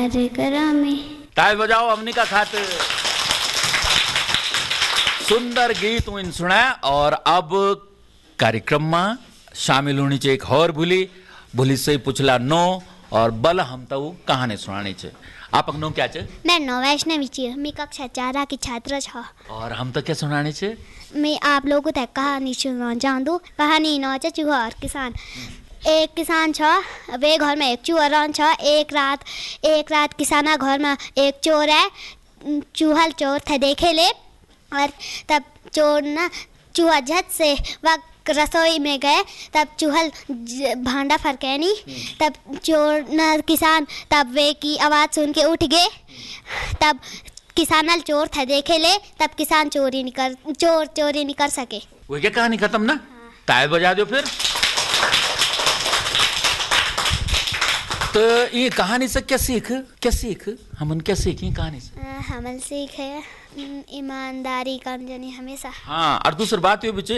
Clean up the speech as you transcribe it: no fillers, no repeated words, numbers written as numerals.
कार्यक्रम में। ताल बजाओ हमनी का खातिर। सुंदर गीत इन सुना और अब कार्यक्रम में शामिल होनी चाहिए एक और भूली से पूछला नो और बल हम तो कहानी सुनानी चाहिए। आप नो क्या चाहिए? मैं नो वैष्णवी छी, मैं कक्षा 4 की छात्र छ। और हम तो क्या सुनानी चाहिए? मैं आप लोगों तक कहानी सुनाना चाहूँ। कहानी नौ छ चूहा और किसान। एक किसान छ, वे घर में एक चूहा रहन छ। एक रात किसाना घर में एक चोर है। चूहा चोर थे देखे ले और तब चोर ना चूहा झट से वह रसोई में गए। तब चूहा भांडा फरके नहीं। तब चोर न किसान तब वे की आवाज़ सुन के उठ गए। तब किसान चोर थे देखे ले। तब किसान चोरी नहीं कर सके। वो क्या कहानी खत्म ना? ताल बजा दो फिर। तो ये कहानी से क्या सीख हमन क्या सीखी कहानी से? हमन सीख है ईमानदारी करनी हमेशा। हाँ, और दूसरी बात ये भी